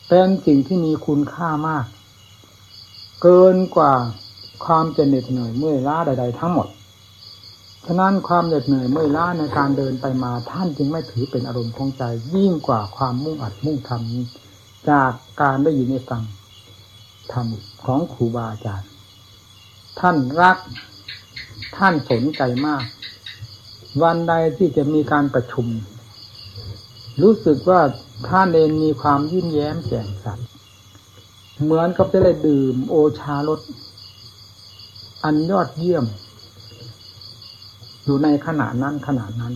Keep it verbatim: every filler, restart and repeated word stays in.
เป็นสิ่งที่มีคุณค่ามากเกินกว่าความจะเหน็ดเหนื่อยเมื่อยล้าใดๆทั้งหมดฉะนั้นความเหน็ดเหนื่อยเมื่อยล้าในการเดินไปมาท่านจึงไม่ถือเป็นอารมณ์ของใจยิ่งกว่าความมุ่งอัดมุ่งทำจากการได้ยินได้ฟังธรรมของครูบาอาจารย์ท่านรักท่านสนใจมากวันใดที่จะมีการประชุมรู้สึกว่าท่านเองมีความยิ้มแย้มแจ่มใสเหมือนกับจะได้ดื่มโอชารสอันยอดเยี่ยมอยู่ในขณะนั้นขณะนั้น